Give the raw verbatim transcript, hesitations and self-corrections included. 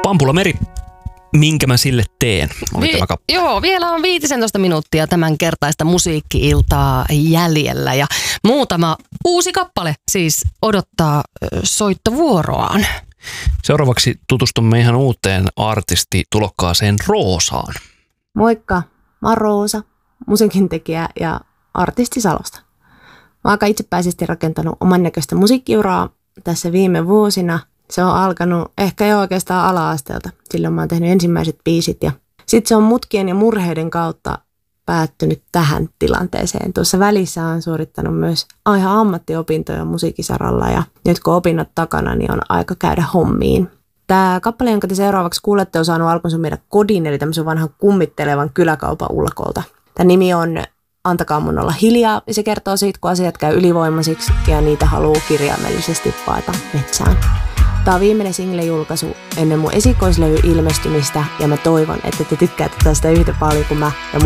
Pampulameri, minkä mä sille teen, oli Vi- tämä kappale. Joo, vielä on viisitoista minuuttia tämän kertaista musiikki-iltaa jäljellä ja muutama uusi kappale siis odottaa ö, soittovuoroaan. Seuraavaksi tutustumme ihan uuteen artistitulokkaaseen Roosaan. Moikka, mä oon Roosa, musiikintekijä ja artisti Salosta. Mä oon aika itsepäisesti rakentanut oman näköistä musiikkiuraa tässä viime vuosina. Se on alkanut ehkä jo oikeastaan ala-asteelta. Silloin mä oon tehnyt ensimmäiset biisit ja sitten se on mutkien ja murheiden kautta päättynyt tähän tilanteeseen. Tuossa välissä on suorittanut myös ihan ammattiopintoja musiikkisaralla ja nyt kun opinnot takana, niin on aika käydä hommiin. Tämä kappale, jonka te seuraavaksi kuulette, on saanut alkunsa meidän kodin, eli tämmöisen vanhan kummittelevan kyläkaupan ulkolta. Tämä nimi on Antakaa mun olla hiljaa, ja se kertoo siitä, kun asiat käy ylivoimaisiksi ja niitä haluaa kirjaimellisesti paeta metsään. Tämä on viimeinen single-julkaisu ennen mun esikoislevy ilmestymistä, ja mä toivon, että te tykkäätte tästä yhtä paljon kuin mä ja